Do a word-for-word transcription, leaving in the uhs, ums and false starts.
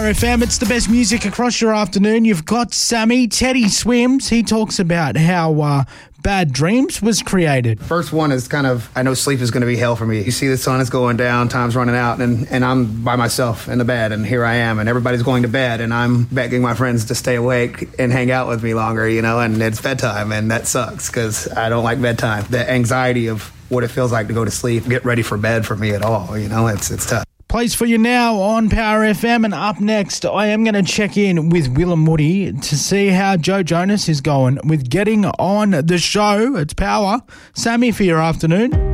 Power F M. It's the best music across your afternoon. You've got Sammy. Teddy Swims. He talks about how uh, Bad Dreams was created. First one is kind of, I know sleep is going to be hell for me. You see the sun is going down, time's running out, and, and I'm by myself in the bed, and here I am, and everybody's going to bed, and I'm begging my friends to stay awake and hang out with me longer, you know, and it's bedtime, and that sucks because I don't like bedtime. The anxiety of what it feels like to go to sleep, get ready for bed for me at all, you know, it's it's tough. Plays for you now on Power F M, and up next I am going to check in with Willem Woody to see how Joe Jonas is going with getting on the show. It's Power. Sammy for your afternoon.